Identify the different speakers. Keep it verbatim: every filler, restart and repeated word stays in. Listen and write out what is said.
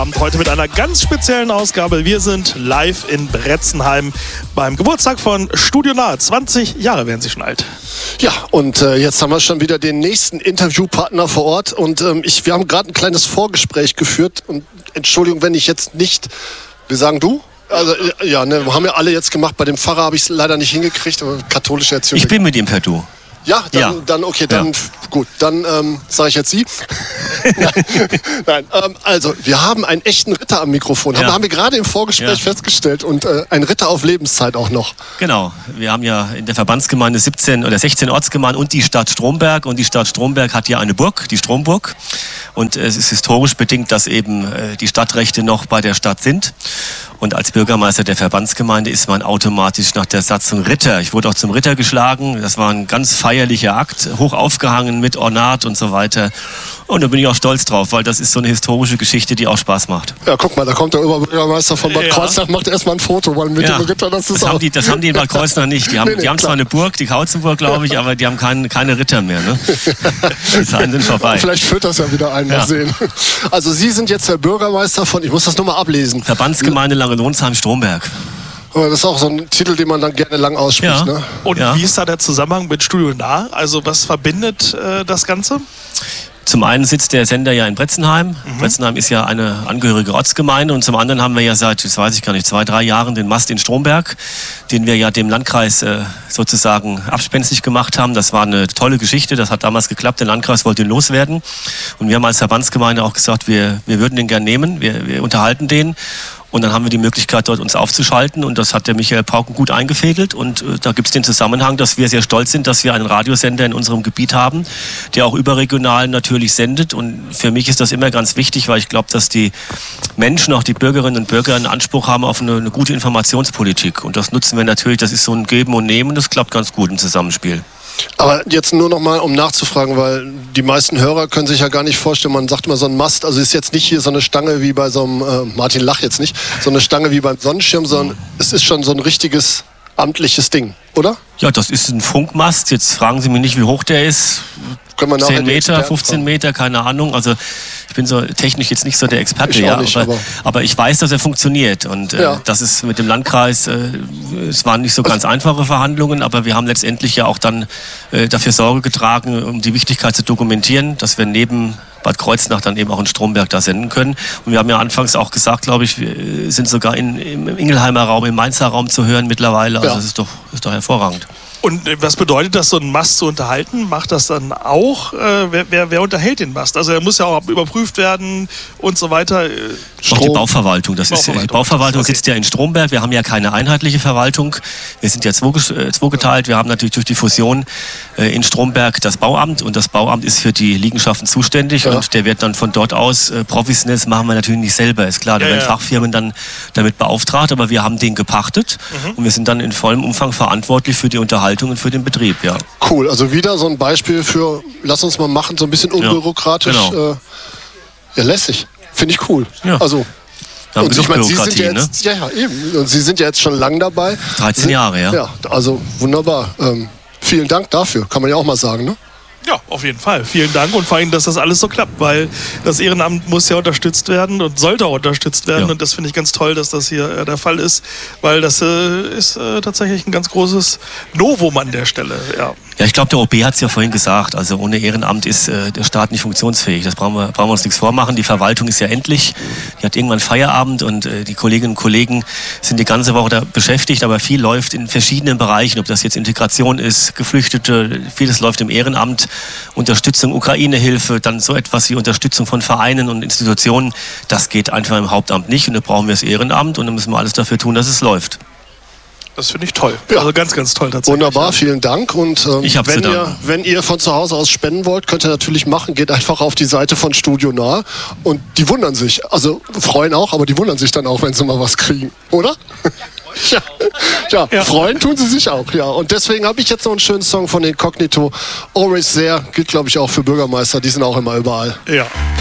Speaker 1: Heute mit einer ganz speziellen Ausgabe. Wir sind live in Bretzenheim beim Geburtstag von Studio Nah. zwanzig Jahre werden sie schon alt.
Speaker 2: Ja, und äh, jetzt haben wir schon wieder den nächsten Interviewpartner vor Ort. Und ähm, ich, wir haben gerade ein kleines Vorgespräch geführt. Und Entschuldigung, wenn ich jetzt nicht... Wir sagen du? Also, ja, ne, haben wir alle jetzt gemacht. Bei dem Pfarrer habe ich es leider nicht hingekriegt, aber katholische Erziehung.
Speaker 3: Ich bin mit ihm per Du.
Speaker 2: Ja, dann,
Speaker 3: ja.
Speaker 2: dann okay, dann ja. Gut, dann ähm, sage ich jetzt Sie. Nein, Nein ähm, also wir haben einen echten Ritter am Mikrofon, ja. haben, haben wir gerade im Vorgespräch ja. festgestellt und äh, ein Ritter auf Lebenszeit auch noch.
Speaker 3: Genau, wir haben ja in der Verbandsgemeinde siebzehn oder sechzehn Ortsgemeinden und die Stadt Stromberg und die Stadt Stromberg hat ja eine Burg, die Stromburg, und äh, es ist historisch bedingt, dass eben äh, die Stadtrechte noch bei der Stadt sind. Und als Bürgermeister der Verbandsgemeinde ist man automatisch nach der Satzung Ritter. Ich wurde auch zum Ritter geschlagen. Das war ein ganz feierlicher Akt, hoch aufgehangen mit Ornat und so weiter. Und da bin ich auch stolz drauf, weil das ist so eine historische Geschichte, die auch Spaß macht.
Speaker 2: Ja, guck mal, da kommt der Oberbürgermeister von Bad ja. Kreuznach, macht erstmal ein Foto weil mit ja. dem Ritter. Das, ist
Speaker 3: das,
Speaker 2: auch
Speaker 3: haben die, das haben die in Bad Kreuznach nicht. Die haben, nee, nee, die haben zwar eine Burg, die Kauzenburg, glaube ich, aber die haben kein, keine Ritter mehr. Ne? Die Zeiten sind vorbei.
Speaker 2: Vielleicht führt das ja wieder ein, mal ja. sehen. Also Sie sind jetzt der Bürgermeister von, ich muss das nochmal ablesen.
Speaker 3: Verbandsgemeinde Langenlonsheim-Stromberg.
Speaker 2: Das ist auch so ein Titel, den man dann gerne lang ausspricht.
Speaker 3: Ja.
Speaker 2: Ne?
Speaker 1: Und
Speaker 3: ja.
Speaker 1: wie ist da der Zusammenhang mit Studio Nah? Also was verbindet äh, das Ganze?
Speaker 3: Zum einen sitzt der Sender ja in Bretzenheim. Mhm. Bretzenheim ist ja eine angehörige Ortsgemeinde. Und zum anderen haben wir ja seit, das weiß ich gar nicht, zwei, drei Jahren den Mast in Stromberg, den wir ja dem Landkreis äh, sozusagen abspenstig gemacht haben. Das war eine tolle Geschichte. Das hat damals geklappt. Der Landkreis wollte ihn loswerden. Und wir haben als Verbandsgemeinde auch gesagt, wir, wir würden den gern nehmen. Wir, wir unterhalten den. Und dann haben wir die Möglichkeit, dort uns aufzuschalten. Und das hat der Michael Pauken gut eingefädelt. Und äh, da gibt es den Zusammenhang, dass wir sehr stolz sind, dass wir einen Radiosender in unserem Gebiet haben, der auch überregional natürlich sendet. Und für mich ist das immer ganz wichtig, weil ich glaube, dass die Menschen, auch die Bürgerinnen und Bürger, einen Anspruch haben auf eine, eine gute Informationspolitik. Und das nutzen wir natürlich. Das ist so ein Geben und Nehmen. Das klappt ganz gut im Zusammenspiel.
Speaker 2: Aber jetzt nur noch mal, um nachzufragen, weil die meisten Hörer können sich ja gar nicht vorstellen, man sagt immer so ein Mast, also ist jetzt nicht hier so eine Stange wie bei so einem, äh, Martin Lach jetzt nicht, so eine Stange wie beim Sonnenschirm, sondern es ist schon so ein richtiges amtliches Ding, oder?
Speaker 3: Ja, das ist ein Funkmast. Jetzt fragen Sie mich nicht, wie hoch der ist. zehn Meter, fünfzehn Meter, keine Ahnung. Also ich bin so technisch jetzt nicht so der Experte, ja, nicht, aber, aber, aber ich weiß, dass er funktioniert. Und äh, ja. das ist mit dem Landkreis, äh, es waren nicht so ganz einfache Verhandlungen, aber wir haben letztendlich ja auch dann äh, dafür Sorge getragen, um die Wichtigkeit zu dokumentieren, dass wir neben Bad Kreuznach dann eben auch in Stromberg da senden können. Und wir haben ja anfangs auch gesagt, glaube ich, wir sind sogar in, im Ingelheimer Raum, im Mainzer Raum zu hören mittlerweile. Also ja. das ist doch, ist doch hervorragend.
Speaker 1: Und was bedeutet das, so einen Mast zu unterhalten? Macht das dann auch? Äh, wer, wer, wer unterhält den Mast? Also er muss ja auch überprüft werden und so weiter.
Speaker 3: Auch die Bauverwaltung. Das Bauverwaltung. Ist, die Bauverwaltung okay. sitzt ja in Stromberg. Wir haben ja keine einheitliche Verwaltung. Wir sind ja zweigeteilt. Wir haben natürlich durch die Fusion äh, in Stromberg das Bauamt. Und das Bauamt ist für die Liegenschaften zuständig. Ja. Und der wird dann von dort aus äh, professionell. Das machen wir natürlich nicht selber. Ist klar, da ja, werden ja. Fachfirmen dann damit beauftragt. Aber wir haben den gepachtet. Mhm. Und wir sind dann in vollem Umfang verantwortlich für die Unterhaltung und für den Betrieb, ja.
Speaker 2: Cool, also wieder so ein Beispiel für, lass uns mal machen, so ein bisschen unbürokratisch. Ja, genau. äh, ja lässig. Finde ich cool.
Speaker 3: Ja.
Speaker 2: Also,
Speaker 3: ja, und ich meine, Sie sind
Speaker 2: ja jetzt,
Speaker 3: ne?
Speaker 2: ja, ja, eben. Und Sie sind ja jetzt schon lang dabei.
Speaker 3: dreizehn Jahre, ja.
Speaker 2: Ja, also wunderbar. Ähm, vielen Dank dafür, kann man ja auch mal sagen, ne?
Speaker 1: Ja, auf jeden Fall. Vielen Dank und vor allem, dass das alles so klappt, weil das Ehrenamt muss ja unterstützt werden und sollte auch unterstützt werden. Ja. Und das finde ich ganz toll, dass das hier äh, der Fall ist, weil das äh, ist äh, tatsächlich ein ganz großes Novum an der Stelle. Ja,
Speaker 3: ja ich glaube, der O B hat es ja vorhin gesagt, also ohne Ehrenamt ist äh, der Staat nicht funktionsfähig. Das brauchen wir, brauchen wir uns nichts vormachen. Die Verwaltung ist ja endlich, die hat irgendwann Feierabend und äh, die Kolleginnen und Kollegen sind die ganze Woche da beschäftigt, aber viel läuft in verschiedenen Bereichen, ob das jetzt Integration ist, Geflüchtete, vieles läuft im Ehrenamt. Unterstützung, Ukraine-Hilfe, dann so etwas wie Unterstützung von Vereinen und Institutionen, das geht einfach im Hauptamt nicht und da brauchen wir das Ehrenamt und dann müssen wir alles dafür tun, dass es läuft.
Speaker 1: Das finde ich toll.
Speaker 2: Ja.
Speaker 1: Also ganz, ganz toll tatsächlich.
Speaker 2: Wunderbar, vielen Dank. Und ähm,
Speaker 3: ich
Speaker 2: wenn, ihr, wenn ihr von zu Hause aus spenden wollt, könnt ihr natürlich machen. Geht einfach auf die Seite von Studio Nah und die wundern sich. Also freuen auch, aber die wundern sich dann auch, wenn sie mal was kriegen. Oder? Ja, ja, ja, freuen tun sie sich auch, ja. Und deswegen habe ich jetzt noch einen schönen Song von Inkognito. Always There, gilt glaube ich auch für Bürgermeister, die sind auch immer überall.
Speaker 1: Ja.